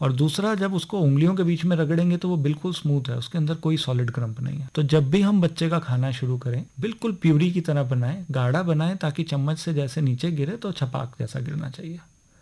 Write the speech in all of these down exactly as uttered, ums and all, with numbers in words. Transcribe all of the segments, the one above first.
और दूसरा, जब उसको उंगलियों के बीच में रगड़ेंगे तो वो बिल्कुल स्मूथ है, उसके अंदर कोई सॉलिड क्रम्प नहीं है। तो जब भी हम बच्चे का खाना शुरू करें, बिल्कुल प्यूरी की तरह बनाएं, गाढ़ा बनाएं, ताकि चम्मच से जैसे नीचे गिरे तो छपाक जैसा गिरना चाहिए।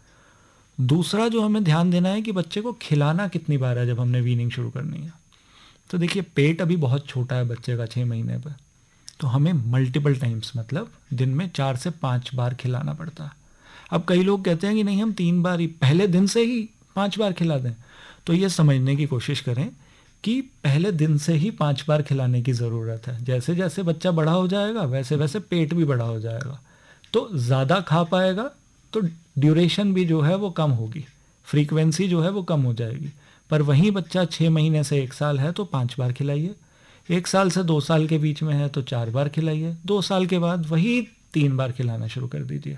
दूसरा जो हमें ध्यान देना है कि बच्चे को खिलाना कितनी बार है जब हमने वीनिंग शुरू करनी है। तो देखिए, पेट अभी बहुत छोटा है बच्चे का, छः महीने पर, तो हमें मल्टीपल टाइम्स, मतलब दिन में चार से पाँच बार खिलाना पड़ता है। अब कई लोग कहते हैं कि नहीं, हम तीन बार ही, पहले दिन से ही पाँच बार खिला दें। तो ये समझने की कोशिश करें कि पहले दिन से ही पाँच बार खिलाने की ज़रूरत है। जैसे जैसे बच्चा बड़ा हो जाएगा वैसे वैसे पेट भी बड़ा हो जाएगा, तो ज़्यादा खा पाएगा, तो ड्यूरेशन भी जो है वो कम होगी, फ्रीक्वेंसी जो है वो कम हो जाएगी। पर वहीं बच्चा छः महीने से एक साल है तो पाँच बार खिलाइए, एक साल से दो साल के बीच में है तो चार बार खिलाइए, दो साल के बाद वही तीन बार खिलाना शुरू कर दीजिए।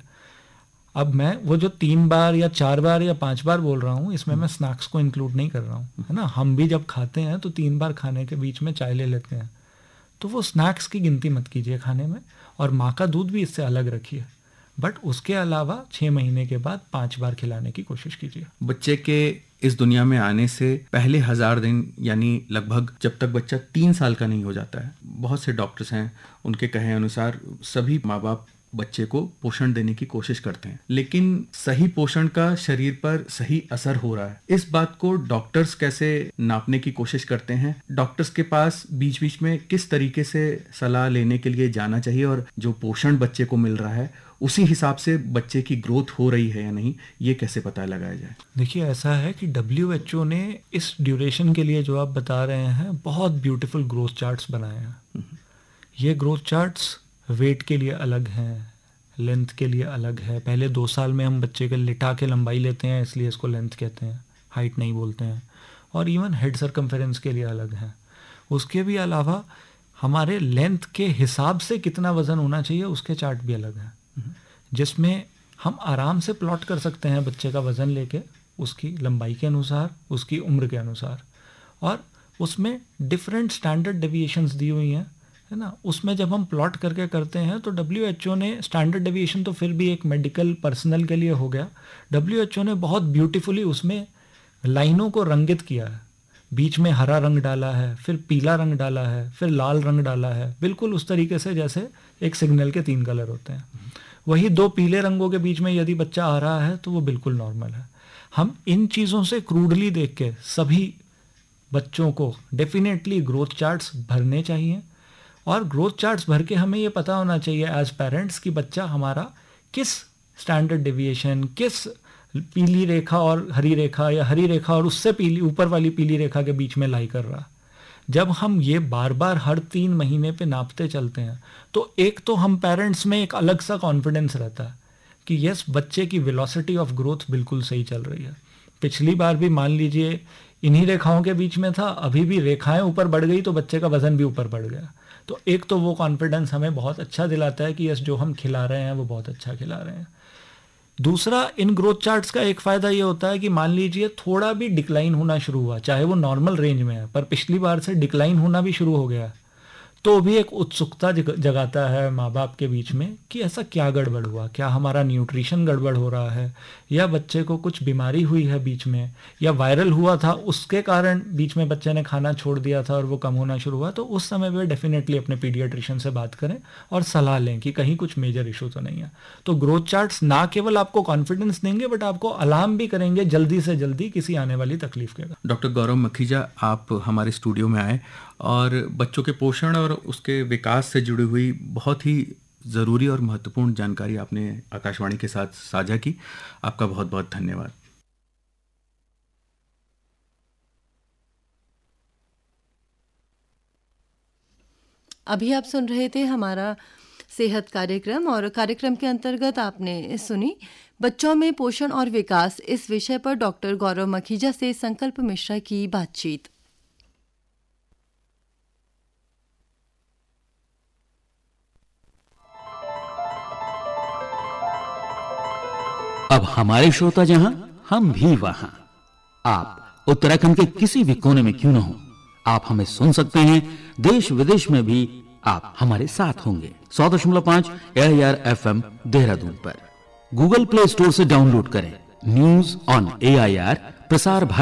अब मैं वो जो तीन बार या चार बार या पांच बार बोल रहा हूँ, इसमें मैं स्नैक्स को इंक्लूड नहीं कर रहा हूँ, है ना। हम भी जब खाते हैं तो तीन बार खाने के बीच में चाय ले लेते हैं, तो वो स्नैक्स की गिनती मत कीजिए खाने में। और माँ का दूध भी इससे अलग रखिए, बट उसके अलावा छः महीने के बाद पांच बार खिलाने की कोशिश कीजिए। बच्चे के इस दुनिया में आने से पहले हजार दिन, यानी लगभग जब तक बच्चा तीन साल का नहीं हो जाता है, बहुत से डॉक्टर्स हैं, उनके कहे अनुसार सभी माँ बाप बच्चे को पोषण देने की कोशिश करते हैं, लेकिन सही पोषण का शरीर पर सही असर हो रहा है, इस बात को डॉक्टर्स कैसे नापने की कोशिश करते हैं? डॉक्टर्स के पास बीच बीच में किस तरीके से सलाह लेने के लिए जाना चाहिए, और जो पोषण बच्चे को मिल रहा है उसी हिसाब से बच्चे की ग्रोथ हो रही है या नहीं, ये कैसे पता लगाया जाए? देखिए, ऐसा है कि डब्ल्यू एच ओ ने इस ड्यूरेशन के लिए जो आप बता रहे हैं बहुत ब्यूटीफुल ग्रोथ चार्ट्स बनाए हैं। ये ग्रोथ चार्ट्स वेट के लिए अलग हैं, लेंथ के लिए अलग है। पहले दो साल में हम बच्चे के लिटा के लंबाई लेते हैं, इसलिए इसको लेंथ कहते हैं, हाइट नहीं बोलते हैं। और इवन हेड सर्कम्फेरेंस के लिए अलग है। उसके भी अलावा हमारे लेंथ के हिसाब से कितना वज़न होना चाहिए उसके चार्ट भी अलग हैं, जिसमें हम आराम से प्लॉट कर सकते हैं बच्चे का वज़न लेके, उसकी लंबाई के अनुसार, उसकी उम्र के अनुसार। और उसमें डिफरेंट स्टैंडर्ड डेविएशंस दी हुई हैं, है ना। उसमें जब हम प्लॉट करके करते हैं तो डब्ल्यू एच ओ ने स्टैंडर्ड डेविएशन तो फिर भी एक मेडिकल पर्सनल के लिए हो गया, डब्ल्यू एच ओ ने बहुत ब्यूटीफुली उसमें लाइनों को रंगित किया है। बीच में हरा रंग डाला है, फिर पीला रंग डाला है, फिर लाल रंग डाला है, बिल्कुल उस तरीके से जैसे एक सिग्नल के तीन कलर होते हैं। वही दो पीले रंगों के बीच में यदि बच्चा आ रहा है तो वो बिल्कुल नॉर्मल है। हम इन चीज़ों से क्रूडली देख के सभी बच्चों को डेफिनेटली ग्रोथ चार्ट्स भरने चाहिए, और ग्रोथ चार्ट्स भर के हमें ये पता होना चाहिए एज पेरेंट्स कि बच्चा हमारा किस स्टैंडर्ड डेविएशन, किस पीली रेखा और हरी रेखा, या हरी रेखा और उससे पीली ऊपर वाली पीली रेखा के बीच में लाई कर रहा। जब हम ये बार बार हर तीन महीने पे नापते चलते हैं तो एक तो हम पेरेंट्स में एक अलग सा कॉन्फिडेंस रहता है कि यस, बच्चे की वेलोसिटी ऑफ ग्रोथ बिल्कुल सही चल रही है। पिछली बार भी मान लीजिए इन्हीं रेखाओं के बीच में था, अभी भी रेखाएं ऊपर बढ़ गई तो बच्चे का वजन भी ऊपर बढ़ गया। तो एक तो वो कॉन्फिडेंस हमें बहुत अच्छा दिलाता है कि यस, जो हम खिला रहे हैं वो बहुत अच्छा खिला रहे हैं। दूसरा, इन ग्रोथ चार्ट्स का एक फ़ायदा ये होता है कि मान लीजिए थोड़ा भी डिक्लाइन होना शुरू हुआ, चाहे वो नॉर्मल रेंज में है, पर पिछली बार से डिक्लाइन होना भी शुरू हो गया, तो भी एक उत्सुकता जगाता है माँ बाप के बीच में कि ऐसा क्या गड़बड़ हुआ, क्या हमारा न्यूट्रिशन गड़बड़ हो रहा है, या बच्चे को कुछ बीमारी हुई है बीच में, या वायरल हुआ था उसके कारण बीच में बच्चे ने खाना छोड़ दिया था और वो कम होना शुरू हुआ। तो उस समय वे डेफिनेटली अपने पीडियाट्रिशियन से बात करें और सलाह लें कि कहीं कुछ मेजर इशू तो नहीं है। तो ग्रोथ चार्ट्स ना केवल आपको कॉन्फिडेंस देंगे बट आपको अलार्म भी करेंगे जल्दी से जल्दी किसी आने वाली तकलीफ के। डॉक्टर गौरव मखीजा, आप हमारे स्टूडियो में आए और बच्चों के पोषण और उसके विकास से जुड़ी हुई बहुत ही ज़रूरी और महत्वपूर्ण जानकारी आपने आकाशवाणी के साथ साझा की। आपका बहुत बहुत धन्यवाद। अभी आप सुन रहे थे हमारा सेहत कार्यक्रम, और कार्यक्रम के अंतर्गत आपने सुनी बच्चों में पोषण और विकास, इस विषय पर डॉक्टर गौरव मखीजा से संकल्प मिश्रा की बातचीत। अब हमारे श्रोता जहां, हम भी वहां। आप उत्तराखंड के किसी भी कोने में क्यों न हो, आप हमें सुन सकते हैं। देश विदेश में भी आप हमारे साथ होंगे। सौ दशमलव पांच ए I R F M Dehradun पर गूगल प्ले स्टोर से डाउनलोड करें news on A I R प्रसार